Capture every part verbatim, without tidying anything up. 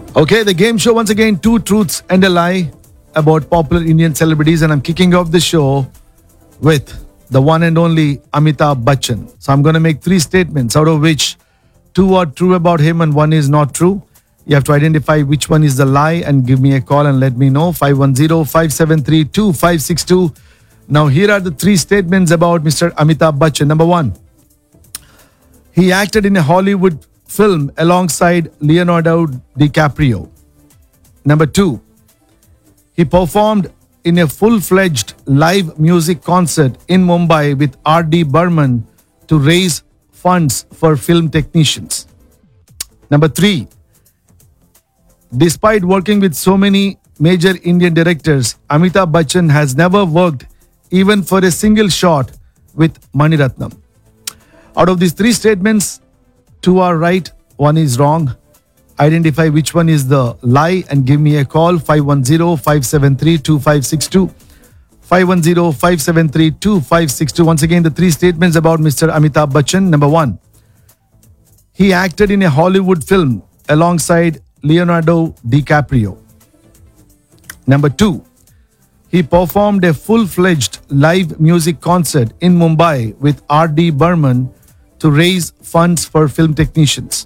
Okay, the game show once again, two truths and a lie about popular Indian celebrities, and I'm kicking off the show with the one and only Amitabh Bachchan. So I'm going to make three statements, out of which two are true about him and one is not true. You have to identify which one is the lie and give me a call and let me know. five one zero, five seven three, two five six two. Now, here are the three statements about Mister Amitabh Bachchan. Number one, he acted in a Hollywood film alongside Leonardo DiCaprio. Number two, he performed in a full-fledged live music concert in Mumbai with R D Burman to raise funds for film technicians. Number three, despite working with so many major Indian directors, Amitabh Bachchan has never worked even for a single shot with Mani Ratnam. Out of these three statements, two are right, one is wrong. Identify which one is the lie and give me a call. five one zero, five seven three, two five six two. five one zero, five seven three, two five six two. Once again, the three statements about Mister Amitabh Bachchan. Number one, he acted in a Hollywood film alongside Leonardo DiCaprio. Number two, he performed a full-fledged live music concert in Mumbai with R D Burman to raise funds for film technicians.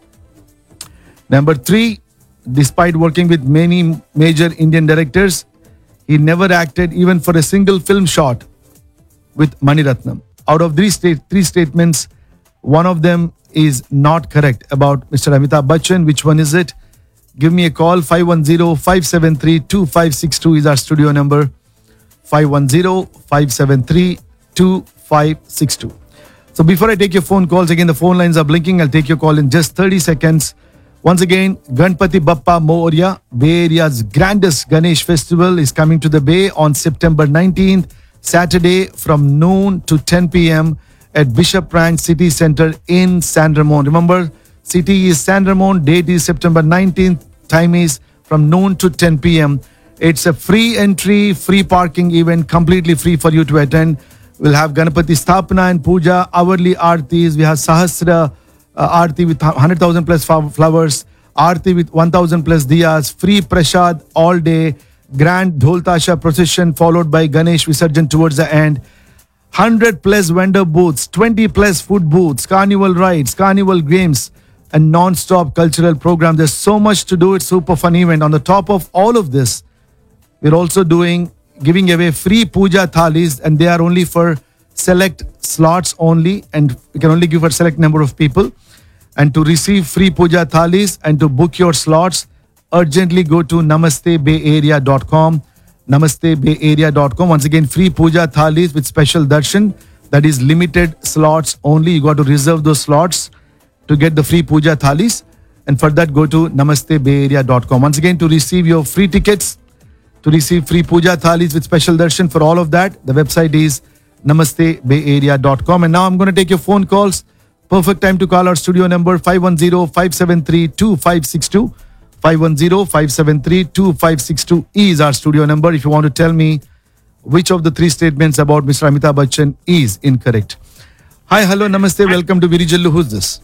Number three, despite working with many major Indian directors, he never acted even for a single film shot with Mani Ratnam. Out of these state, three statements, one of them is not correct about Mister Amitabh Bachchan. Which one is it? Give me a call. five one zero, five seven three, two five six two is our studio number. five one zero, five seven three, two five six two. So before I take your phone calls, again, the phone lines are blinking. I'll take your call in just thirty seconds. Once again, Ganpati Bappa Moria, Bay Area's grandest Ganesh festival, is coming to the Bay on September nineteenth, Saturday from noon to ten p.m. at Bishop Ranch City Center in San Ramon. Remember, city is San Ramon, date is September nineteenth, time is from noon to ten p.m. It's a free entry, free parking event, completely free for you to attend. We'll have Ganapati Sthapana and Puja, hourly Aartis. We have Sahasra uh, Aarti with one hundred thousand plus flowers, Aarti with one thousand plus diyas, free prasad all day, grand Dhol Tasha procession followed by Ganesh Visarjan towards the end. one hundred plus vendor booths, twenty plus food booths, carnival rides, carnival games, and non-stop cultural program. There's so much to do. It's super fun event. On the top of all of this, we're also doing giving away free puja thalis, and they are only for select slots only, and we can only give for select number of people. And to receive free puja thalis and to book your slots, urgently go to namaste bay area dot com. namaste bay area dot com. Once again, free puja thalis with special darshan. That is limited slots only. You got to reserve those slots to get the free puja thalis. And for that, go to namaste bay area dot com. Once again, to receive your free tickets, to receive free puja thalis with special darshan, for all of that, the website is namaste bay area dot com. And now I'm going to take your phone calls. Perfect time to call our studio number five one zero, five seven three, two five six two. five one zero, five seven three, two five six two is our studio number if you want to tell me which of the three statements about Mister Amitabh Bachchan is incorrect. Hi, hello, namaste, welcome to Virijallu. Who's this?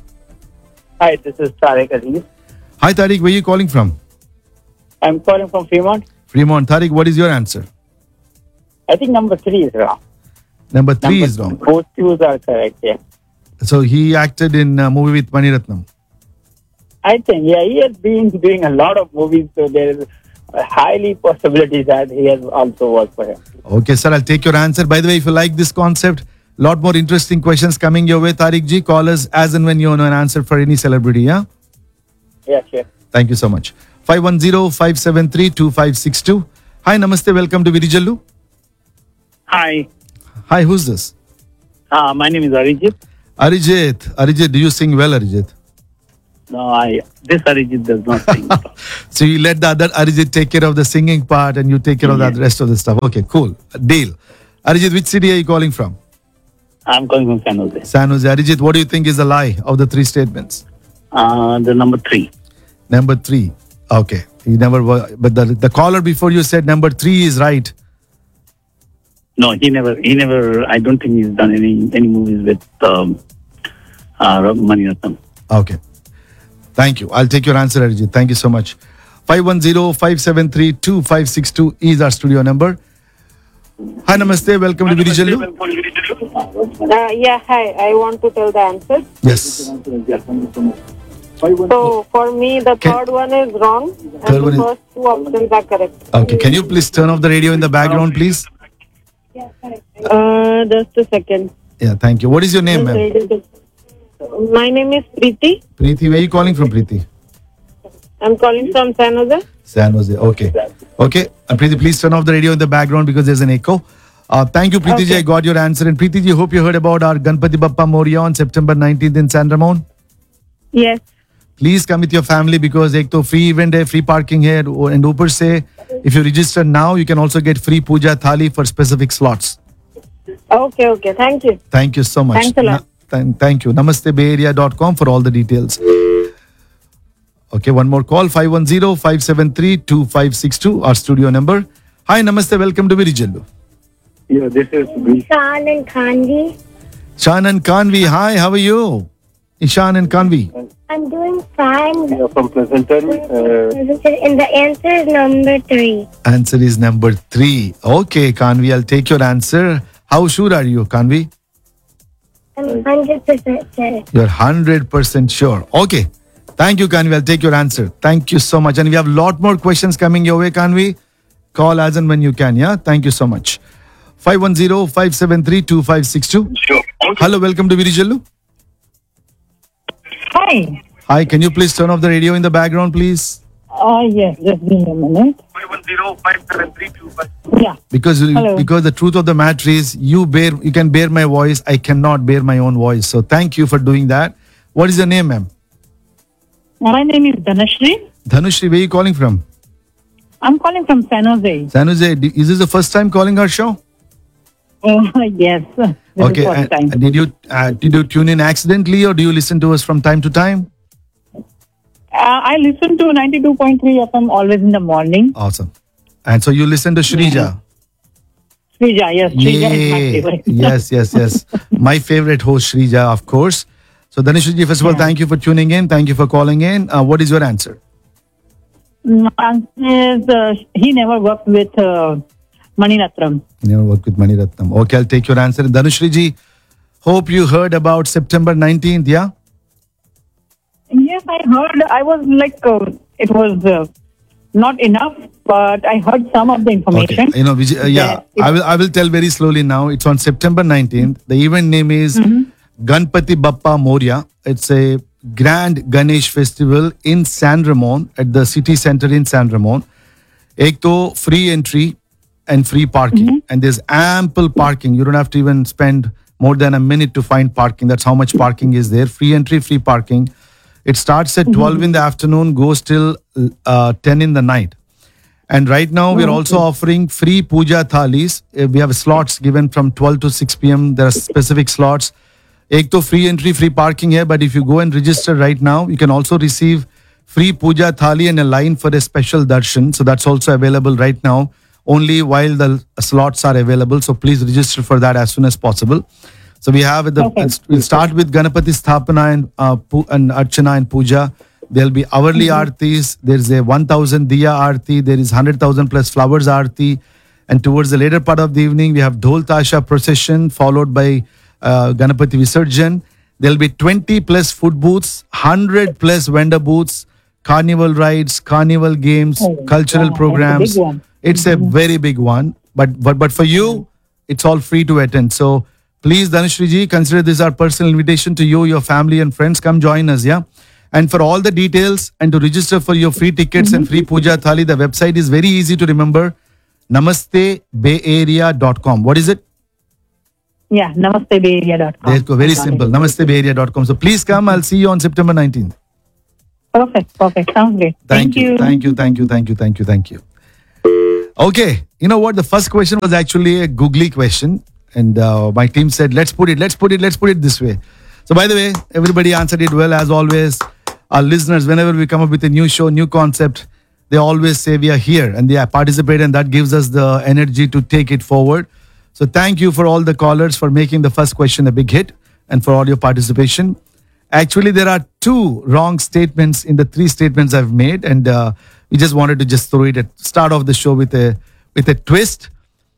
Hi, this is Tariq Aziz. Hi, Tariq, where are you calling from? I'm calling from Fremont. Fremont. Tariq, what is your answer? I think number three is wrong. Number three number is wrong. Both twos are correct, yeah. So he acted in a movie with Mani Ratnam. I think, yeah, he has been doing a lot of movies, so there is a highly possibility that he has also worked for him. Okay, sir, I'll take your answer. By the way, if you like this concept, a lot more interesting questions coming your way. Tariq ji, call us as and when you know an answer for any celebrity, yeah? Yeah, sure. Thank you so much. five one zero, five seven three, two five six two. Hi, namaste, welcome to Virijallu. Hi, Hi, who's this? uh, my name is Arijit. Arijit. Arijit, do you sing well, Arijit? No, I this Arijit does not sing. So you let the other Arijit take care of the singing part and you take care of Yeah. the rest of the stuff. Okay, cool. Deal. Arijit, which city are you calling from? I'm calling from San Jose. San Jose. Arijit, what do you think is the lie of the three statements? Uh, the number three. Number three. Okay. You never were, but the, the caller before you said number three is right. No, he never. He never. I don't think he's done any any movies with um, uh, Mani Ratnam. Okay. Thank you. I'll take your answer, Arijit. Thank you so much. five one zero, five seven three, two five six two is our studio number. Hi, namaste. Welcome to Virijallu. Uh, yeah, hi. I want to tell the answer. Yes. So for me, the Can- third one is wrong, Third and one the is- first two options are correct. Okay. Can you please turn off the radio in the background, please? Uh, just a second. Yeah, thank you. What is your name, ma'am? My name is Preeti. Preeti. Where are you calling from, Preeti? I'm calling from San Jose. San Jose. Okay. Okay. And Preeti, please turn off the radio in the background because there's an echo. Uh, thank you, Preeti ji. Okay. I got your answer. And Preeti ji, hope you heard about our Ganpati Bappa Moria on September nineteenth in San Ramon. Yes. Please come with your family because एक तो free event है, free parking है, and ऊपर से if you register now, you can also get free puja thali for specific slots. Okay, okay. Thank you. Thank you so much. Thanks a lot. Na- th- thank you. Namaste bay area dot com for all the details. Okay, one more call. five one zero, five seven three, two five six two, our studio number. Hi, namaste. Welcome to Virijallu. Yeah, this is Ishan and Khanvi. Ishan and Kanvi. Hi, how are you? Ishan and Kanvi. I'm doing fine. from Pleasanton. And the answer is number three. Answer is number three. Okay, Kanvi, I'll take your answer. How sure are you, Kanvi? I'm one hundred percent sure. You're one hundred percent sure. Okay. Thank you, Kanvi. I'll take your answer. Thank you so much. And we have a lot more questions coming your way, Kanvi. Call as and when you can, yeah? Thank you so much. five one zero, five seven three, two five six two. Sure. Hello, welcome to Virijallu. Hi. Hi, can you please turn off the radio in the background, please? Uh, yes, just give me a minute. five one zero, five seven three, two five. Yeah. Because Hello. because the truth of the matter is you bear you can bear my voice. I cannot bear my own voice. So thank you for doing that. What is your name, ma'am? My name is Dhanashri. Dhanushri, where are you calling from? I'm calling from San Jose. San Jose. D- Is this the first time calling our show? Uh, yes. This Okay. is first And, time. and did you uh, did you tune in accidentally or do you listen to us from time to time? Uh, I listen to ninety-two point three F M always in the morning. Awesome. And so you listen to Shrija. Srija, yes. Srija is my Yay. favorite. Yes, yes, yes. My favorite host, Shrija, of course. So Dhanushri, first of all, Yeah. thank you for tuning in. Thank you for calling in. Uh, what is your answer? My answer is uh, he never worked with uh, Maniratnam. Never worked with Mani Ratnam. Okay, I'll take your answer. Dhanushri ji, hope you heard about September nineteenth, yeah? Yes, I heard. I was like, uh, it was uh, not enough, but I heard some of the information. Okay. You know, Vijay, uh, yeah, That it- I will I will tell very slowly now. It's on September nineteenth. The event name is Ganpati Bappa Moria. It's a grand Ganesh festival in San Ramon at the city center in San Ramon. Ek to free entry and free parking. And there's ample parking. You don't have to even spend more than a minute to find parking. That's how much parking is there. Free entry, free parking. It starts at twelve in the afternoon, goes till uh, ten in the night. And right now, we're also offering free puja thalis. Uh, We have slots given from twelve to six p.m. There are specific slots. Ek to free entry, free parking here. But if you go and register right now, you can also receive free puja thali and a line for a special darshan. So that's also available right now, only while the slots are available. So please register for that as soon as possible. So we have the Okay. we'll start with Ganapati Sthapana and uh, pu- and Archana and Puja. There'll be hourly aartis. There's a one thousand diya aarti. There is one hundred thousand plus flowers aarti. And towards the later part of the evening, we have Dhol Tasha procession followed by uh, Ganapati Visarjan. There'll be twenty plus food booths, one hundred plus vendor booths, carnival rides, carnival games, Oh, cultural wow, that's a programs. big one. It's a very big one. But, but, but for you, it's all free to attend. So please, Dhanushri ji, consider this our personal invitation to you, your family and friends. Come join us, yeah? And for all the details and to register for your free tickets and free puja thali, the website is very easy to remember. namaste bay area dot com. What is it? Yeah, namaste bay area dot com. There you go. Very simple. namaste bay area dot com. So please come. I'll see you on September nineteenth. Perfect, perfect. Sounds great. Thank, you. Thank you. Thank you. Thank you. Thank you. Thank you. Okay. You know what? The first question was actually a googly question. And uh, my team said, let's put it, let's put it, let's put it this way. So by the way, everybody answered it well as always. Our listeners, whenever we come up with a new show, new concept, they always say we are here and they participate, and that gives us the energy to take it forward. So thank you for all the callers for making the first question a big hit and for all your participation. Actually, there are two wrong statements in the three statements I've made, and uh, We just wanted to just throw it at start of the show with a with a twist.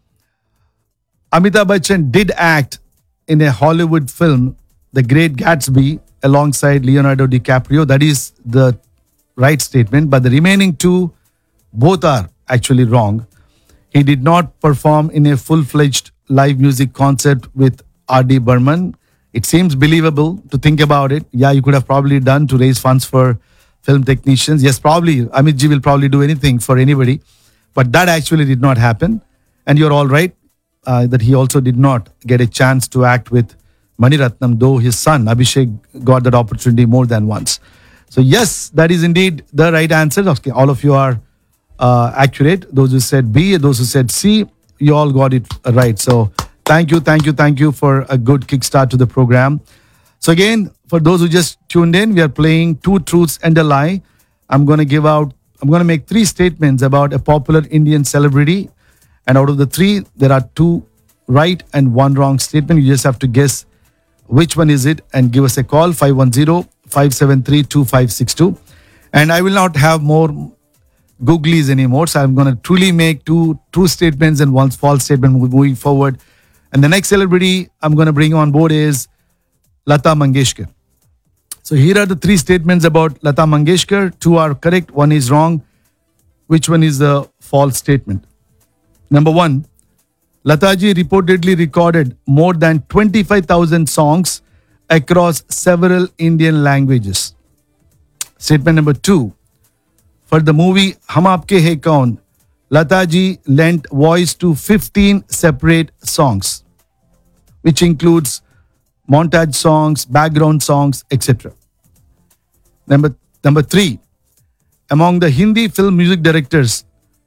Amitabh Bachchan did act in a Hollywood film, The Great Gatsby, alongside Leonardo DiCaprio. That is the right statement. But the remaining two, both are actually wrong. He did not perform in a full-fledged live music concert with R D. Burman. It seems believable to think about it. Yeah, you could have probably done to raise funds for film technicians. Yes, probably. Amit ji will probably do anything for anybody. But that actually did not happen. And you're all right uh, that he also did not get a chance to act with Mani Ratnam, though his son Abhishek got that opportunity more than once. So yes, that is indeed the right answer. Okay, all of you are uh, accurate. Those who said B, those who said C, you all got it right. So thank you, thank you, thank you for a good kickstart to the program. So again, for those who just tuned in, we are playing Two Truths and a Lie. I'm going to give out, I'm going to make three statements about a popular Indian celebrity. And out of the three, there are two right and one wrong statement. You just have to guess which one is it and give us a call, five one zero, five seven three, two five six two. And I will not have more googlies anymore. So I'm going to truly make two true statements and one false statement moving forward. And the next celebrity I'm going to bring on board is Lata Mangeshkar. So here are the three statements about Lata Mangeshkar. Two are correct, one is wrong. Which one is the false statement? Number one, Lataji reportedly recorded more than twenty-five thousand songs across several Indian languages. Statement number two, for the movie Hum Aapke Hai Kaun, Lataji lent voice to fifteen separate songs, which includes montage songs, background songs, et cetera. Number, number three, among the Hindi film music directors,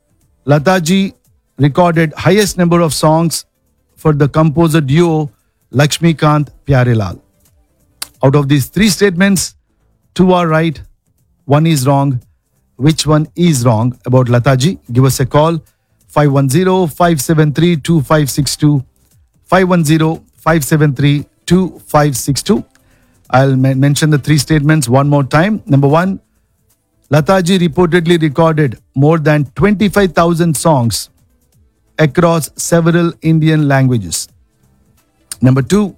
Lataji recorded highest number of songs for the composer duo Lakshmikant Pyarelal. Out of these three statements, two are right, one is wrong. Which one is wrong about Lataji? Give us a call, five one zero, five seven three, two five six two, five one zero, five seven three, two five six two. I'll men- mention the three statements one more time. Number one, Lataji reportedly recorded more than twenty-five thousand songs across several Indian languages. Number two,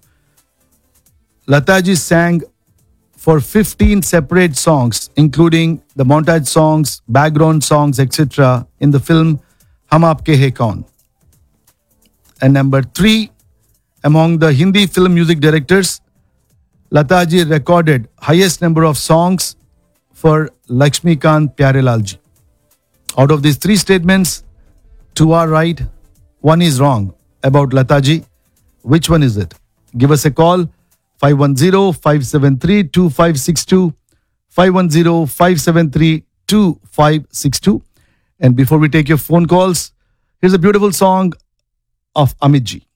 Lataji sang for fifteen separate songs, including the montage songs, background songs, et cetera, in the film Hum Aapke Hai Kaun. And number three, among the Hindi film music directors, Lataji recorded highest number of songs for Lakshmikant Pyarelal ji. Out of these three statements, two are right, one is wrong about Lataji. Which one is it? Give us a call, five one zero, five seven three, two five six two, five one zero, five seven three, two five six two. And before we take your phone calls, here's a beautiful song of Amit ji.